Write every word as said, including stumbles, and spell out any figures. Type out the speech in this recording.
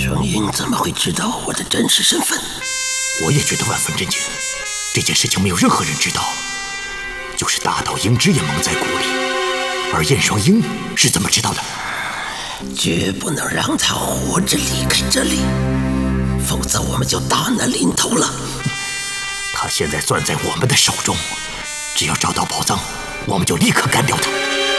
双鹰怎么会知道我的真实身份？ 我也觉得万分震惊。这件事情没有任何人知道，就是大岛英之也蒙在鼓里。而燕双鹰是怎么知道的？ 绝不能让他活着离开这里，否则我们就大难临头了。 他现在攥在我们的手中，只要找到宝藏，我们就立刻干掉他。